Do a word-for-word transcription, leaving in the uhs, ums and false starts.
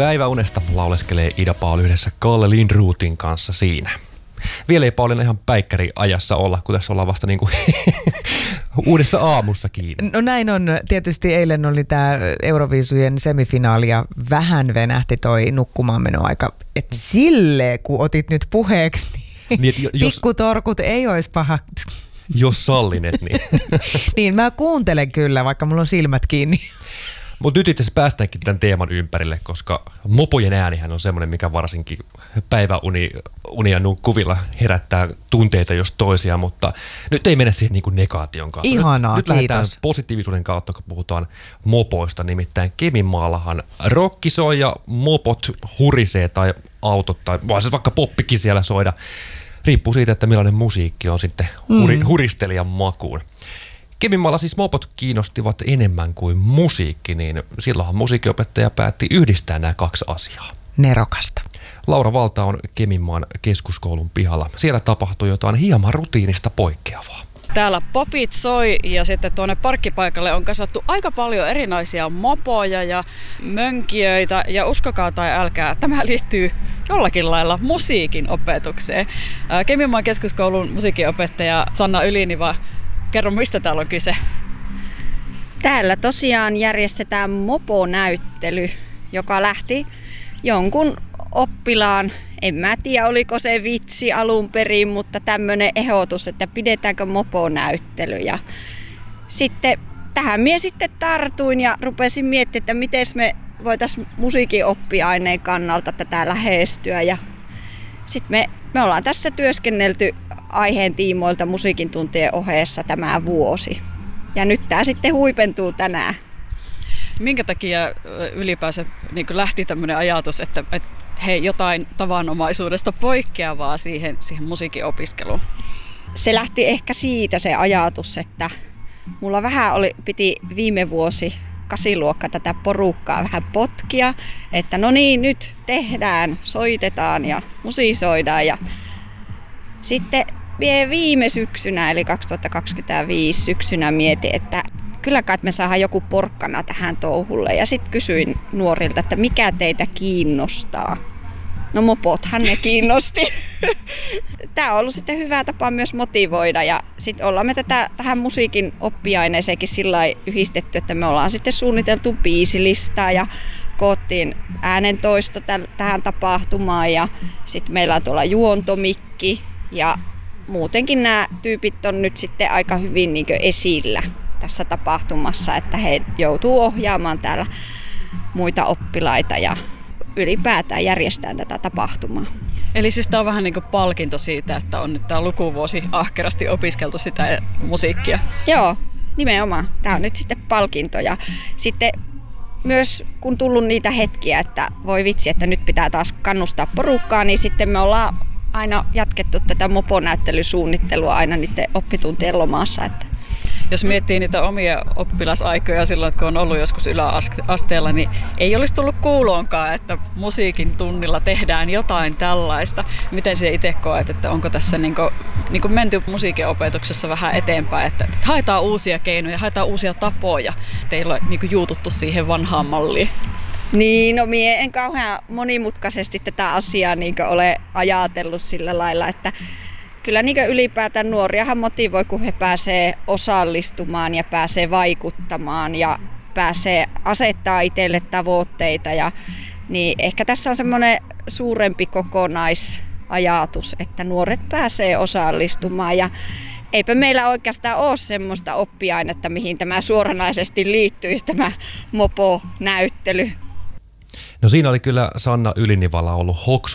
Päiväunesta lauleskelee Ida Pauli yhdessä Kalle Lindroothin kanssa siinä. Vielä ei Pauliina ihan päikkäri ajassa olla, kun tässä ollaan vasta niin kuin uudessa aamussa kiinni. No näin on. Tietysti eilen oli tämä Euroviisujen semifinaali ja vähän venähti toi nukkumaanmenoaika. Et silleen, kun otit nyt puheeksi, niin, niin jos, pikkutorkut ei olisi paha. Jos sallinet, niin. Niin, mä kuuntelen kyllä, vaikka mulla on silmät kiinni. Mutta nyt itse asiassa päästäänkin tämän teeman ympärille, koska mopojen äänihän on semmoinen, mikä varsinkin päiväunia nukkuvilla herättää tunteita jos toisia, mutta nyt ei mennä siihen niin kuin negaation kautta. Ihanaa, nyt, nyt kiitos. lähdetään positiivisuuden kautta, kun puhutaan mopoista, nimittäin Keminmaallahan rokki soi ja mopot hurisee tai autot tai voi se vaikka poppikin siellä soida. Riippuu siitä, että millainen musiikki on sitten huri, mm. huristelijan makuun. Keminmaalla siis mopot kiinnostivat enemmän kuin musiikki, niin silloinhan musiikinopettaja päätti yhdistää nämä kaksi asiaa. Nerokasta. Laura Valta on Keminmaan keskuskoulun pihalla. Siellä tapahtui jotain hieman rutiinista poikkeavaa. Täällä popit soi ja sitten tuonne parkkipaikalle on kasattu aika paljon erinäisiä mopoja ja mönkijöitä. Ja uskokaa tai älkää, tämä liittyy jollakin lailla musiikin opetukseen. Keminmaan keskuskoulun musiikinopettaja Sanna Yliniva, kerro, mistä täällä on kyse? Täällä tosiaan järjestetään moponäyttely, joka lähti jonkun oppilaan, en mä tiedä oliko se vitsi alun perin, mutta tämmöinen ehdotus, että pidetäänkö moponäyttely. Ja sitten tähän minä sitten tartuin ja rupesin miettimään, että miten me voitaisiin musiikin oppiaineen kannalta tätä lähestyä. Ja sitten me, me ollaan tässä työskennelty aiheen tiimoilta musiikin tuntien ohessa tämä vuosi. Ja nyt tämä sitten huipentuu tänään. Minkä takia ylipäänsä niin lähti tämmöinen ajatus, että, että hei, jotain tavanomaisuudesta poikkeavaa siihen, siihen musiikin opiskeluun? Se lähti ehkä siitä se ajatus, että mulla vähän oli, piti viime vuosi kasiluokka tätä porukkaa vähän potkia, että no niin, nyt tehdään, soitetaan ja musisoidaan. Ja sitten viime syksynä, eli kaksituhattakaksikymmentäviisi syksynä mietin, että kyllä kai me saadaan joku porkkana tähän touhulle. Ja sitten kysyin nuorilta, että mikä teitä kiinnostaa. No mopothan ne kiinnosti. Tämä on ollut sitten hyvä tapa myös motivoida. Ja sitten ollaan me tätä, tähän musiikin oppiaineeseenkin sillä lailla yhdistetty, että me ollaan sitten suunniteltu biisilistaa ja koottiin äänentoisto tähän tapahtumaan. Ja sitten meillä on tuolla juontomikki ja muutenkin nämä tyypit on nyt sitten aika hyvin niin kuin esillä tässä tapahtumassa, että he joutuu ohjaamaan täällä muita oppilaita ja ylipäätään järjestää tätä tapahtumaa. Eli siis tämä on vähän niin kuin palkinto siitä, että on nyt tämä lukuvuosi ahkerasti opiskeltu sitä musiikkia. Joo, nimenomaan. Tämä on nyt sitten palkinto ja sitten myös kun tullut niitä hetkiä, että voi vitsi, että nyt pitää taas kannustaa porukkaa, niin sitten me ollaan aina jatkettu tätä moponäyttelysuunnittelua aina niiden oppituntien lomassa. Että jos miettii niitä omia oppilasaikoja silloin, kun on ollut joskus yläasteella, niin ei olisi tullut kuuloonkaan, että musiikin tunnilla tehdään jotain tällaista. Miten se itse koet, että onko tässä niin kuin, niin kuin menty musiikin opetuksessa vähän eteenpäin, että haetaan uusia keinoja, haetaan uusia tapoja, teillä on niin kuin juututtu siihen vanhaan malliin? Niin, no mie en kauhean monimutkaisesti tätä asiaa niin kuin ole ajatellut sillä lailla, että kyllä niin ylipäätään nuoriahan motivoi, kun he pääsee osallistumaan ja pääsee vaikuttamaan ja pääsee asettaa itselle tavoitteita. Ja, niin ehkä tässä on semmoinen suurempi kokonaisajatus, että nuoret pääsee osallistumaan. Ja eipä meillä oikeastaan ole semmoista oppiainetta, mihin tämä suoranaisesti liittyisi, tämä moponäyttely. No siinä oli kyllä Sanna Ylinivala ollut Hoks